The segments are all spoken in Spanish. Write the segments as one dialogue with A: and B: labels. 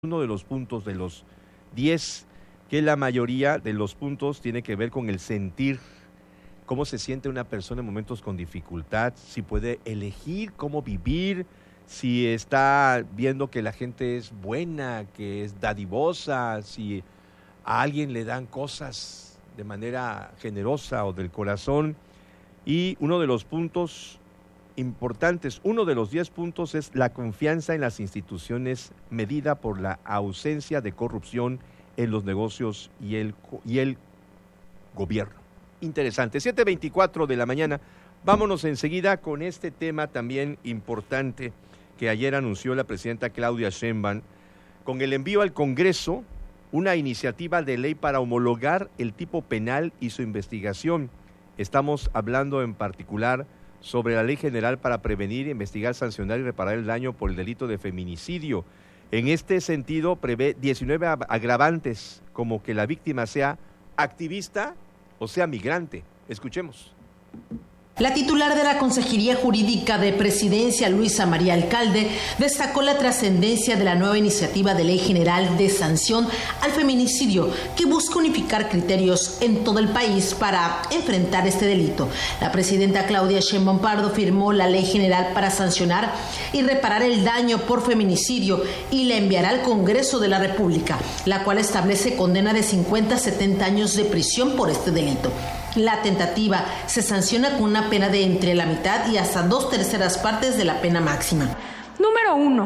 A: uno de los puntos de los 10, que la mayoría de los puntos tiene que ver con el sentir, cómo se siente una persona en momentos con dificultad, si puede elegir cómo vivir, si está viendo que la gente es buena, que es dadivosa, si a alguien le dan cosas de manera generosa o del corazón. Y uno de los puntos importantes, uno de los 10 puntos es la confianza en las instituciones medida por la ausencia de corrupción en los negocios y el gobierno. Interesante, 7:24 de la mañana. Vámonos enseguida con este tema también importante que ayer anunció la presidenta Claudia Sheinbaum, con el envío al Congreso una iniciativa de ley para homologar el tipo penal y su investigación. Estamos hablando en particular sobre la Ley General para prevenir, investigar, sancionar y reparar el daño por el delito de feminicidio. En este sentido, prevé 19 agravantes, como que la víctima sea activista o sea migrante. Escuchemos.
B: La titular de la Consejería Jurídica de Presidencia, Luisa María Alcalde, destacó la trascendencia de la nueva iniciativa de Ley General de Sanción al Feminicidio, que busca unificar criterios en todo el país para enfrentar este delito. La presidenta Claudia Sheinbaum Pardo firmó la Ley General para sancionar y reparar el daño por feminicidio y la enviará al Congreso de la República, la cual establece condena de 50 a 70 años de prisión por este delito. La tentativa se sanciona con una pena de entre la mitad y hasta 2/3 partes de la pena máxima.
C: Número 1.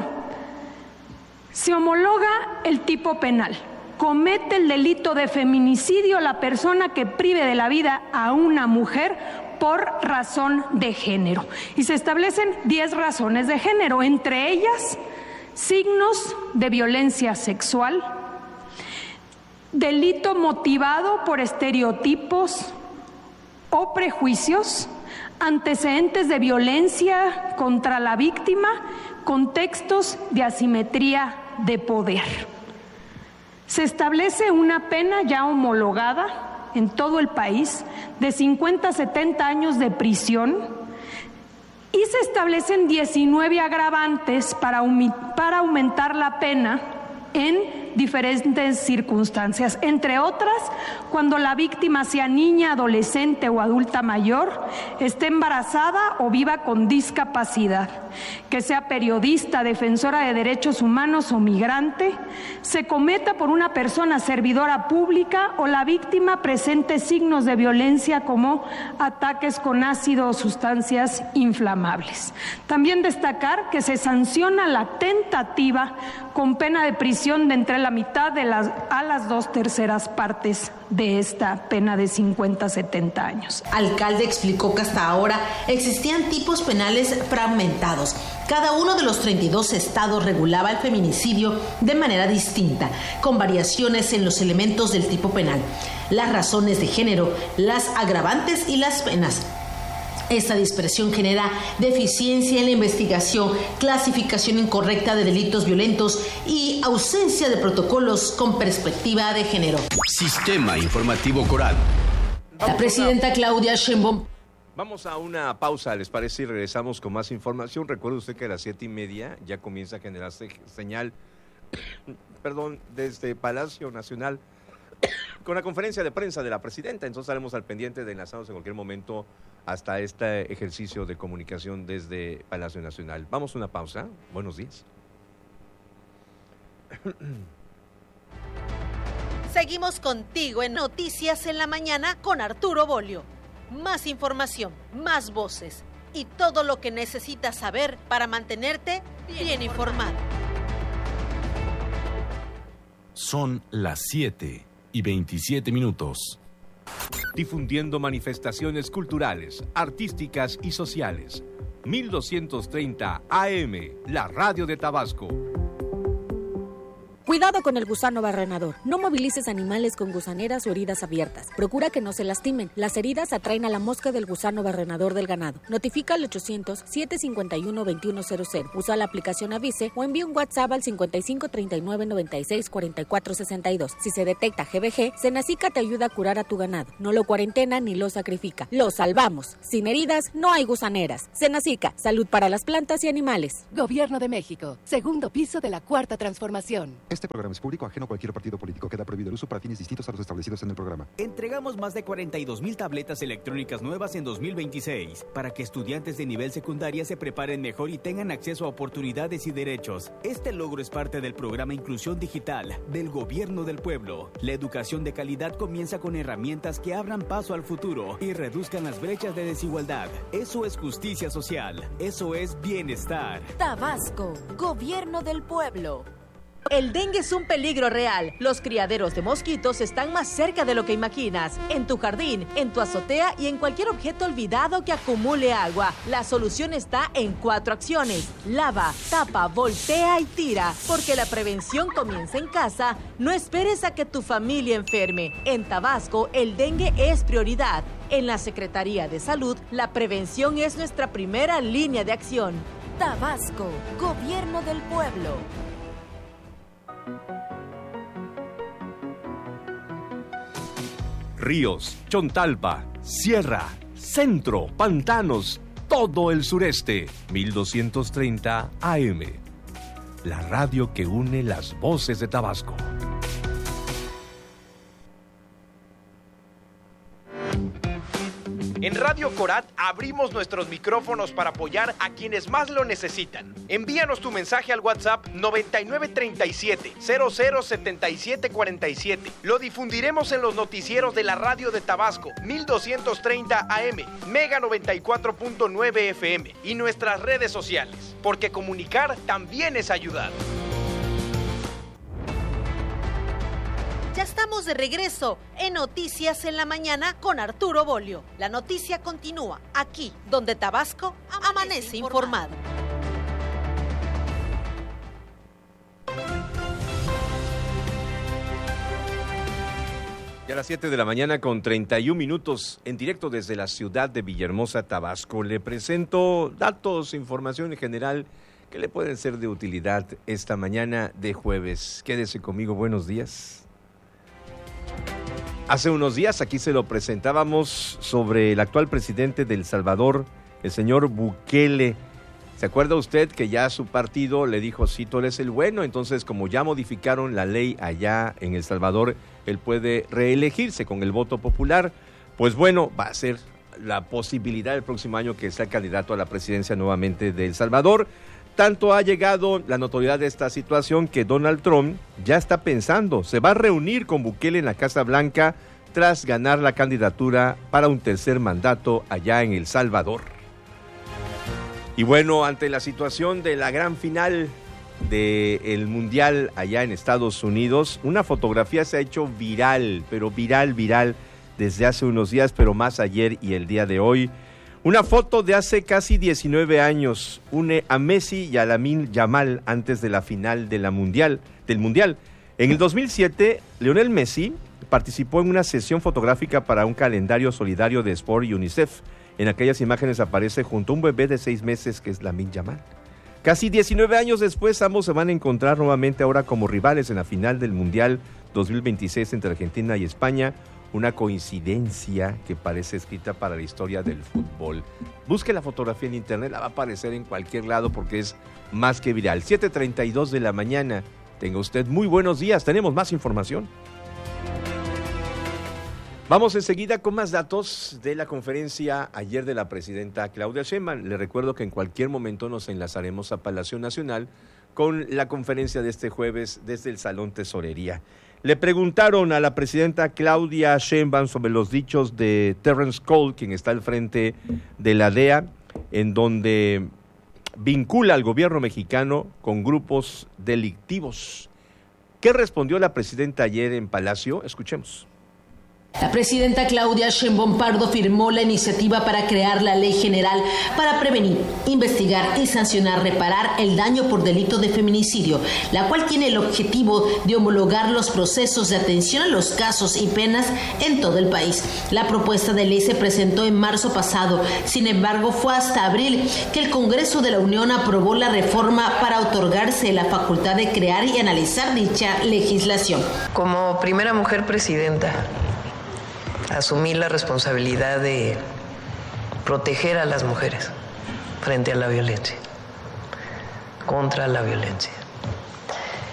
C: Se homologa el tipo penal. Comete el delito de feminicidio la persona que prive de la vida a una mujer por razón de género. Y se establecen 10 razones de género, entre ellas signos de violencia sexual, delito motivado por estereotipos o prejuicios, antecedentes de violencia contra la víctima, contextos de asimetría de poder. Se establece una pena ya homologada en todo el país de 50 a 70 años de prisión y se establecen 19 agravantes para aumentar la pena en diferentes circunstancias, entre otras, cuando la víctima sea niña, adolescente o adulta mayor, esté embarazada o viva con discapacidad, que sea periodista, defensora de derechos humanos o migrante, se cometa por una persona servidora pública o la víctima presente signos de violencia como ataques con ácido o sustancias inflamables. También destacar que se sanciona la tentativa con pena de prisión de entre la mitad a las 2/3 partes de esta pena de 50 a 70 años.
B: Alcalde explicó que hasta ahora existían tipos penales fragmentados. Cada uno de los 32 estados regulaba el feminicidio de manera distinta, con variaciones en los elementos del tipo penal, las razones de género, las agravantes y las penas. Esta dispersión genera deficiencia en la investigación, clasificación incorrecta de delitos violentos y ausencia de protocolos con perspectiva de género.
D: Sistema Informativo Coral.
B: La presidenta Claudia Sheinbaum.
A: Vamos a una pausa, ¿les parece? Y regresamos con más información. Recuerde usted que a las 7:30 ya comienza a generarse señal, desde Palacio Nacional, con la conferencia de prensa de la presidenta. Entonces estaremos al pendiente de enlazarnos en cualquier momento hasta este ejercicio de comunicación desde Palacio Nacional. Vamos a una pausa. Buenos días.
E: Seguimos contigo en Noticias en la Mañana con Arturo Bolio. Más información, más voces y todo lo que necesitas saber para mantenerte bien informado.
F: Son las 7:27.
A: Difundiendo manifestaciones culturales, artísticas y sociales. 1230 AM, la radio de Tabasco.
G: Cuidado con el gusano barrenador. No movilices animales con gusaneras o heridas abiertas. Procura que no se lastimen. Las heridas atraen a la mosca del gusano barrenador del ganado. Notifica al 800-751-2100. Usa la aplicación Avise o envía un WhatsApp al 55 39 96 44 62. Si se detecta GBG, Senacica te ayuda a curar a tu ganado. No lo cuarentena ni lo sacrifica. Lo salvamos. Sin heridas no hay gusaneras. Senacica, salud para las plantas y animales.
H: Gobierno de México. Segundo piso de la Cuarta Transformación.
I: Este
H: Este programa es público, ajeno a cualquier partido político. Queda prohibido el uso para fines distintos a los establecidos en el programa.
I: Entregamos más de 42,000 tabletas electrónicas nuevas en 2026 para que estudiantes de nivel secundaria se preparen mejor y tengan acceso a oportunidades y derechos. Este logro es parte del programa Inclusión Digital del Gobierno del Pueblo. La educación de calidad comienza con herramientas que abran paso al futuro y reduzcan las brechas de desigualdad. Eso es justicia social. Eso es bienestar.
J: Tabasco, Gobierno del Pueblo.
K: El dengue es un peligro real. Los criaderos de mosquitos están más cerca de lo que imaginas. En tu jardín, en tu azotea y en cualquier objeto olvidado que acumule agua. La solución está en 4 acciones. Lava, tapa, voltea y tira. Porque la prevención comienza en casa. No esperes a que tu familia enferme. En Tabasco, el dengue es prioridad. En la Secretaría de Salud, la prevención es nuestra primera línea de acción.
J: Tabasco, Gobierno del Pueblo.
A: Ríos, Chontalpa, Sierra, Centro, Pantanos, todo el sureste. 1230 AM. La radio que une las voces de Tabasco.
L: En Radio Corat abrimos nuestros micrófonos para apoyar a quienes más lo necesitan. Envíanos tu mensaje al WhatsApp 9937-007747. Lo difundiremos en los noticieros de la radio de Tabasco, 1230 AM, Mega 94.9 FM y nuestras redes sociales, porque comunicar también es ayudar.
E: Ya estamos de regreso en Noticias en la Mañana con Arturo Bolio. La noticia continúa aquí, donde Tabasco amanece informado.
A: Y a las 7 de la mañana con 31 minutos, en directo desde la ciudad de Villahermosa, Tabasco, le presento datos, información en general que le pueden ser de utilidad esta mañana de jueves. Quédese conmigo, buenos días. Hace unos días aquí se lo presentábamos sobre el actual presidente de El Salvador, el señor Bukele. ¿Se acuerda usted que ya su partido le dijo, sí, tú eres el bueno? Entonces, como ya modificaron la ley allá en El Salvador, él puede reelegirse con el voto popular. Pues bueno, va a ser la posibilidad el próximo año que sea candidato a la presidencia nuevamente de El Salvador. Tanto ha llegado la notoriedad de esta situación que Donald Trump ya está pensando, se va a reunir con Bukele en la Casa Blanca tras ganar la candidatura para un tercer mandato allá en El Salvador. Y bueno, ante la situación de la gran final del Mundial allá en Estados Unidos, una fotografía se ha hecho viral, pero viral desde hace unos días, pero más ayer y el día de hoy. Una foto de hace casi 19 años une a Messi y a Lamine Yamal antes de la final del Mundial. En el 2007, Lionel Messi participó en una sesión fotográfica para un calendario solidario de Sport y UNICEF. En aquellas imágenes aparece junto a un bebé de 6 meses que es Lamine Yamal. Casi 19 años después, ambos se van a encontrar nuevamente ahora como rivales en la final del Mundial 2026 entre Argentina y España. Una coincidencia que parece escrita para la historia del fútbol. Busque la fotografía en internet, la va a aparecer en cualquier lado porque es más que viral. 7:32 de la mañana. Tenga usted muy buenos días. Tenemos más información. Vamos enseguida con más datos de la conferencia ayer de la presidenta Claudia Sheinbaum. Le recuerdo que en cualquier momento nos enlazaremos a Palacio Nacional con la conferencia de este jueves desde el Salón Tesorería. Le preguntaron a la presidenta Claudia Sheinbaum sobre los dichos de Terrence Cole, quien está al frente de la DEA, en donde vincula al gobierno mexicano con grupos delictivos. ¿Qué respondió la presidenta ayer en Palacio? Escuchemos.
B: La presidenta Claudia Sheinbaum Pardo firmó la iniciativa para crear la Ley General para prevenir, investigar y sancionar, reparar el daño por delito de feminicidio, la cual tiene el objetivo de homologar los procesos de atención a los casos y penas en todo el país. La propuesta de ley se presentó en marzo pasado, sin embargo fue hasta abril que el Congreso de la Unión aprobó la reforma para otorgarse la facultad de crear y analizar dicha legislación.
M: Como primera mujer presidenta, asumí la responsabilidad de proteger a las mujeres frente a la violencia, contra la violencia.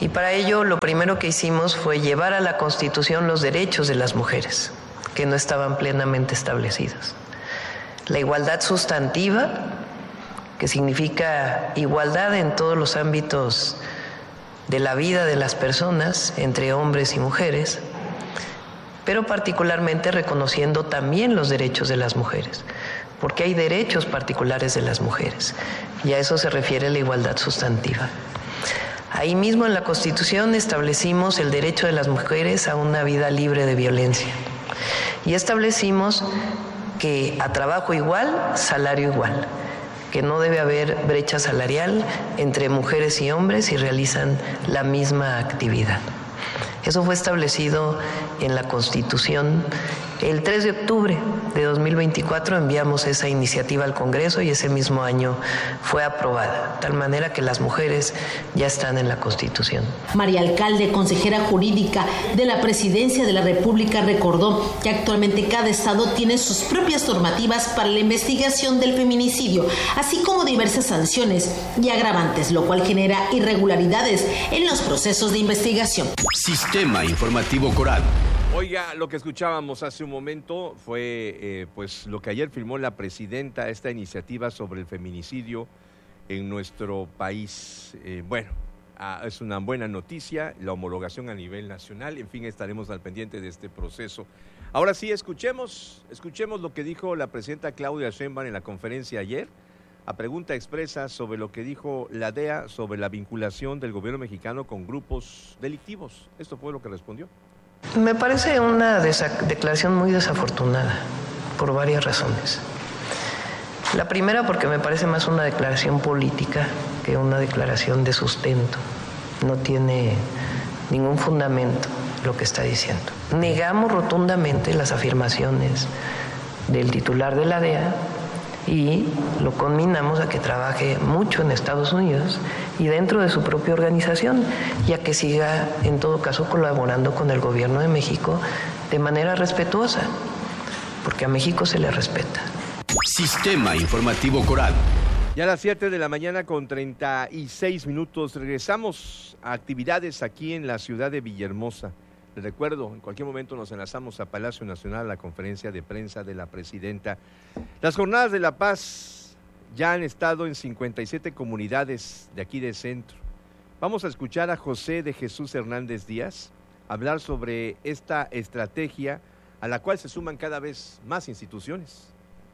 M: Y para ello lo primero que hicimos fue llevar a la Constitución los derechos de las mujeres, que no estaban plenamente establecidos. La igualdad sustantiva, que significa igualdad en todos los ámbitos de la vida de las personas, entre hombres y mujeres, pero particularmente reconociendo también los derechos de las mujeres, porque hay derechos particulares de las mujeres, y a eso se refiere la igualdad sustantiva. Ahí mismo en la Constitución establecimos el derecho de las mujeres a una vida libre de violencia, y establecimos que a trabajo igual, salario igual, que no debe haber brecha salarial entre mujeres y hombres si realizan la misma actividad. Eso fue establecido en la Constitución. El 3 de octubre de 2024 enviamos esa iniciativa al Congreso y ese mismo año fue aprobada, de tal manera que las mujeres ya están en la Constitución.
B: María Alcalde, consejera jurídica de la Presidencia de la República, recordó que actualmente cada estado tiene sus propias normativas para la investigación del feminicidio, así como diversas sanciones y agravantes, lo cual genera irregularidades en los procesos de investigación.
D: Sistema Informativo Coral.
A: Oiga, lo que escuchábamos hace un momento fue pues lo que ayer firmó la presidenta, esta iniciativa sobre el feminicidio en nuestro país. Es una buena noticia, la homologación a nivel nacional. En fin, estaremos al pendiente de este proceso. Ahora sí, escuchemos lo que dijo la presidenta Claudia Sheinbaum en la conferencia ayer, a pregunta expresa sobre lo que dijo la DEA sobre la vinculación del gobierno mexicano con grupos delictivos. Esto fue lo que respondió.
M: Me parece una declaración muy desafortunada, por varias razones. La primera, porque me parece más una declaración política que una declaración de sustento. No tiene ningún fundamento lo que está diciendo. Negamos rotundamente las afirmaciones del titular de la DEA y lo conminamos a que trabaje mucho en Estados Unidos y dentro de su propia organización, y a que siga en todo caso colaborando con el gobierno de México de manera respetuosa, porque a México se le respeta.
D: Sistema Informativo Coral.
A: Ya a las 7 de la mañana con 36 minutos regresamos a actividades aquí en la ciudad de Villahermosa. Les recuerdo, en cualquier momento nos enlazamos a Palacio Nacional a la conferencia de prensa de la presidenta. Las jornadas de la paz ya han estado en 57 comunidades de aquí de Centro. Vamos a escuchar a José de Jesús Hernández Díaz hablar sobre esta estrategia a la cual se suman cada vez más instituciones.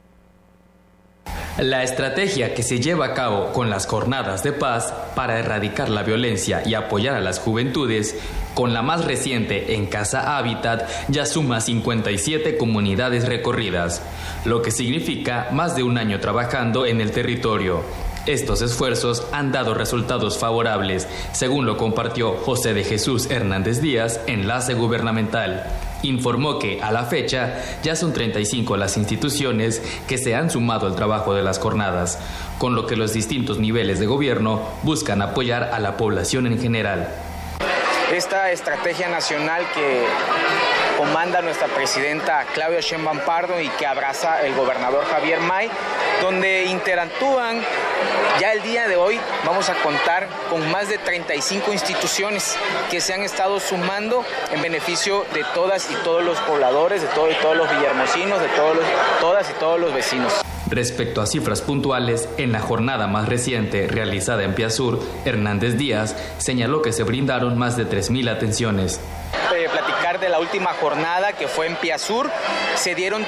N: La estrategia que se lleva a cabo con las jornadas de paz para erradicar la violencia y apoyar a las juventudes, con la más reciente en Casa Hábitat, ya suma 57 comunidades recorridas, lo que significa más de un año trabajando en el territorio. Estos esfuerzos han dado resultados favorables, según lo compartió José de Jesús Hernández Díaz, enlace gubernamental. Informó que, a la fecha, ya son 35 las instituciones que se han sumado al trabajo de las jornadas, con lo que los distintos niveles de gobierno buscan apoyar a la población en general.
O: Esta estrategia nacional que comanda nuestra presidenta Claudia Sheinbaum Pardo y que abraza el gobernador Javier May, donde interactúan. Ya el día de hoy vamos a contar con más de 35 instituciones que se han estado sumando en beneficio de todas y todos los pobladores, de todos y todos los villahermosinos, de todas y todos los vecinos.
N: Respecto a cifras puntuales, en la jornada más reciente realizada en Piasur, Hernández Díaz señaló que se brindaron más de 3,000 atenciones.
O: Platicar de la última jornada que fue en Piasur, se dieron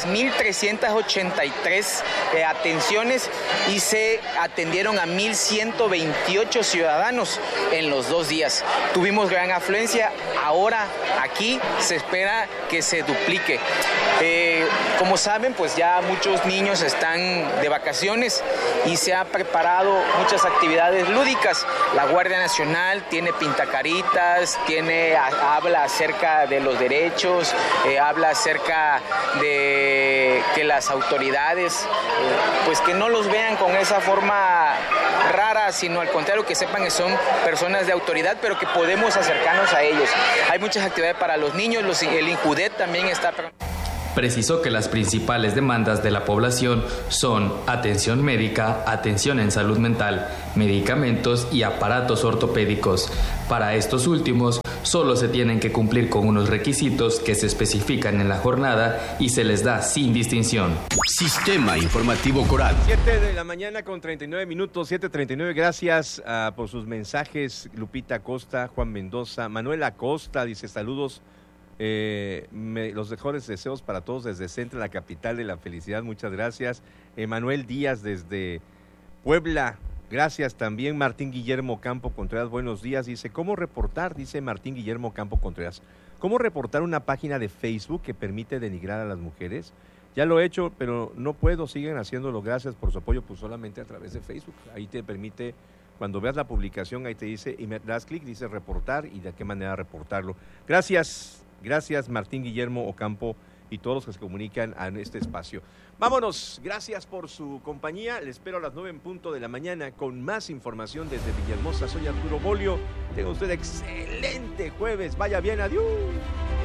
O: 3,383 atenciones y se atendieron a 1,128 ciudadanos en los 2 días. Tuvimos gran afluencia, ahora aquí se espera que se duplique. Como saben, pues ya muchos niños están de vacaciones y se ha preparado muchas actividades lúdicas. La Guardia Nacional tiene pintacaritas, habla acerca de los derechos, habla acerca de que las autoridades, pues que no los vean con esa forma rara, sino al contrario, que sepan que son personas de autoridad, pero que podemos acercarnos a ellos. Hay muchas actividades para los niños, el INJUDET también está.
N: precisó que las principales demandas de la población son atención médica, atención en salud mental, medicamentos y aparatos ortopédicos. Para estos últimos, solo se tienen que cumplir con unos requisitos que se especifican en la jornada y se les da sin distinción.
D: Sistema Informativo Coral.
A: 7 de la mañana con 39 minutos, 7:39. Gracias por sus mensajes. Lupita Acosta, Juan Mendoza, Manuel Acosta dice saludos. Los mejores deseos para todos desde Centro, la capital de la felicidad. Muchas gracias. Manuel Díaz desde Puebla. Gracias también. Martín Guillermo Campo Contreras, buenos días. Dice, ¿cómo reportar? Dice Martín Guillermo Campo Contreras. ¿Cómo reportar una página de Facebook que permite denigrar a las mujeres? Ya lo he hecho, pero no puedo. Siguen haciéndolo. Gracias por su apoyo, pues solamente a través de Facebook. Ahí te permite, cuando veas la publicación, ahí te dice, y me das clic, dice reportar y de qué manera reportarlo. Gracias Martín Guillermo Ocampo y todos los que se comunican en este espacio. Vámonos, gracias por su compañía. Les espero a las 9:00 de la mañana con más información desde Villahermosa. Soy Arturo Bolio. Tenga usted excelente jueves. Vaya bien, adiós.